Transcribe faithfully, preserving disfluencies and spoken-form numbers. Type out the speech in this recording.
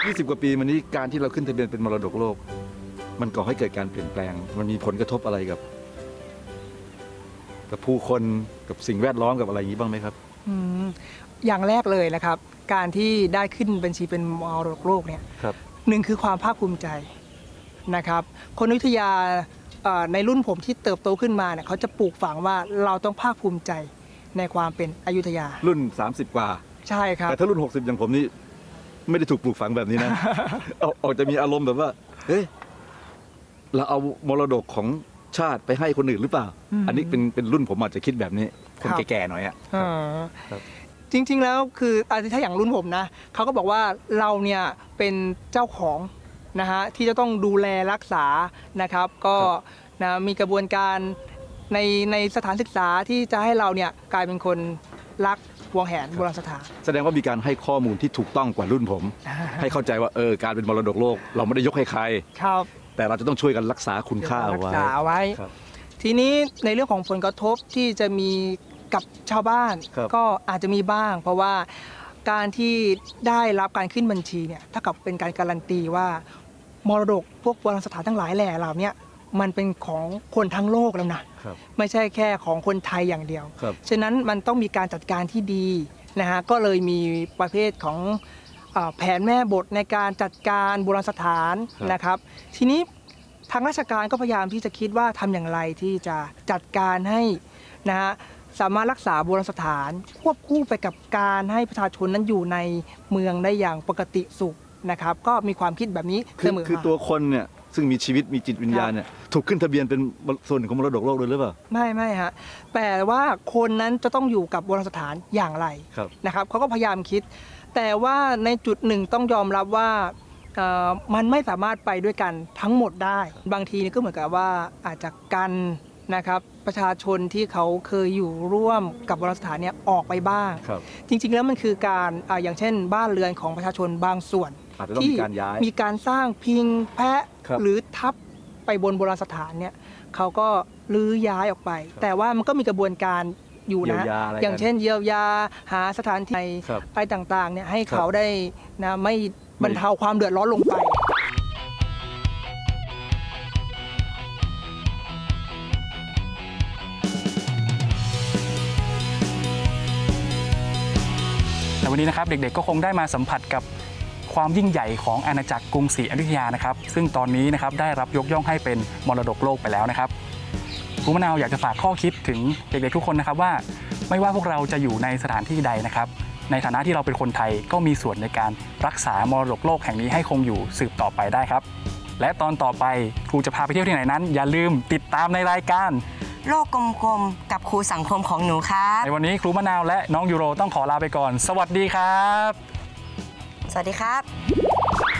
ยี่สิบกว่าปีมานี้การที่เราขึ้นทะเบียนเป็นมรดกโลกมันก่อให้เกิดการเปลี่ยนแปลงมันมีผลกระทบอะไรกับกับผู้คนกับสิ่งแวดล้อมกับอะไรอย่างนี้บ้างไหมครับอย่างแรกเลยนะครับการที่ได้ขึ้นบัญชีเป็นมรดกโลกเนี่ยหนึ่งคือความภาคภูมิใจนะครับคนอยุธยาในรุ่นผมที่เติบโตขึ้นมาเนี่ยเขาจะปลูกฝังว่าเราต้องภาคภูมิใจในความเป็นอยุธยารุ่นสามสิบกว่าใช่ครับแต่ถ้ารุ่นหกสิบอย่างผมนี่ไม่ได้ถูกปลูกฝังแบบนี้นะ ออกจะมีอารมณ์แบบว่าเฮ้ยเราเอามรดกของชาติไปให้คนอื่นหรือเปล่า อันนี้เป็นเป็นรุ่นผมอาจจะคิดแบบนี้คนแก่ๆหน่อยอ่ะจริงๆแล้วคือถ้าอย่างรุ่นผมนะเขาก็บอกว่าเราเนี่ยเป็นเจ้าของนะฮะที่จะต้องดูแลรักษานะครับก็นะมีกระบวนการในในสถานศึกษาที่จะให้เราเนี่ยกลายเป็นคนรักวงแหนโบราณสถานแสดงว่ามีการให้ข้อมูลที่ถูกต้องกว่ารุ่นผม ให้เข้าใจว่าเออการเป็นมรดกโลกเราไม่ได้ยกให้ใครครับแต่เราจะต้องช่วยกันรักษาคุณค่าเอาไว้ไว้ทีนี้ในเรื่องของผลกระทบที่จะมีกับชาวบ้านก็อาจจะมีบ้าง เพราะว่าการที่ได้รับการขึ้นบัญชีเนี่ยถ้ากับเป็นการการันตีว่ามรดกพวกโบราณสถานทั้งหลายแหล่เหล่านี้มันเป็นของคนทั้งโลกแล้วนะไม่ใช่แค่ของคนไทยอย่างเดียวฉะนั้นมันต้องมีการจัดการที่ดีนะฮะก็เลยมีประเภทของแผนแม่บทในการจัดการโบราณสถานนะครับทีนี้ทางราชการก็พยายามที่จะคิดว่าทำอย่างไรที่จะจัดการให้นะฮะสามารถรักษาโบราณสถานควบคู่ไปกับการให้ประชาชนนั้นอยู่ในเมืองได้อย่างปกติสุขนะครับก็มีความคิดแบบนี้เสมอมาคือตัวคนเนี่ยซึ่งมีชีวิตมีจิตวิญญาณเนี่ยถูกขึ้นทะเบียนเป็นส่วนหนึ่งของมรดกโลกเลยหรือเปล่าไม่ไม่ฮะแต่ว่าคนนั้นจะต้องอยู่กับโบราณสถานอย่างไรนะครับเขาก็พยายามคิดแต่ว่าในจุดหนึ่งต้องยอมรับว่ามันไม่สามารถไปด้วยกันทั้งหมดได้บางทีก็เหมือนกับว่าอาจจะกันนะครับประชาชนที่เขาเคยอยู่ร่วมกับโบราณสถานเนี่ยออกไปบ้างจริงๆแล้วมันคือการอย่างเช่นบ้านเรือนของประชาชนบางส่วนที่มีการสร้างพิงแพะหรือทับไปบนโบราณสถานเนี่ยเขาก็ลื้อย้ายออกไปแต่ว่ามันก็มีกระบวนการอยู่นะอย่างเช่นเยียวยาหาสถานที่ไปต่างๆเนี่ยให้เขาได้นะไม่บรรเทาความเดือดร้อนลงไปแต่วันนี้นะครับเด็กๆก็คงได้มาสัมผัสกับความยิ่งใหญ่ของอาณาจักรกรุงศรีอยุธยานะครับซึ่งตอนนี้นะครับได้รับยกย่องให้เป็นมรดกโลกไปแล้วนะครับครูมะนาวอยากจะฝากข้อคิดถึงเด็กๆทุกคนนะครับว่าไม่ว่าพวกเราจะอยู่ในสถานที่ใดนะครับในฐานะที่เราเป็นคนไทยก็มีส่วนในการรักษามรดกโลกแห่งนี้ให้คงอยู่สืบต่อไปได้ครับและตอนต่อไปครูจะพาไปเที่ยวที่ไหนนั้นอย่าลืมติดตามในรายการโลกกลมๆกับครูสังคมของหนูครับในวันนี้ครูมะนาวและน้องยูโรต้องขอลาไปก่อนสวัสดีครับสวัสดีครับ